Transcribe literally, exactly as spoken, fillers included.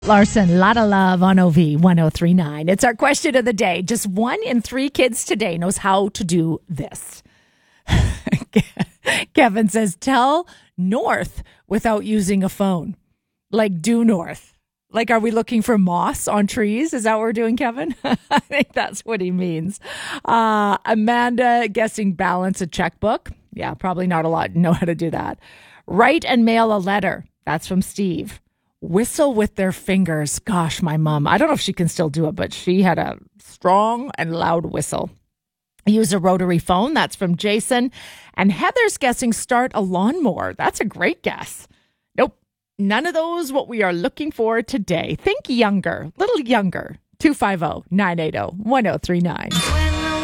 Larson, Lotta Love on O V one oh three point nine. It's our question of the day. Just one in three kids today knows how to do this. Kevin says, tell north without using a phone. Like due north. Like, are we looking for moss on trees? Is that what we're doing, Kevin? I think that's what he means. Uh, Amanda guessing balance a checkbook. Yeah, probably not a lot know how to do that. Write and mail a letter. That's from Steve. Whistle with their fingers. Gosh, my mom, I don't know if she can still do it, but she had a strong and loud whistle. Use a rotary phone. That's from Jason. And Heather's guessing start a lawnmower. That's a great guess. Nope. None of those what we are looking for today. Think younger, little younger. two five zero, nine eight zero, one zero three nine.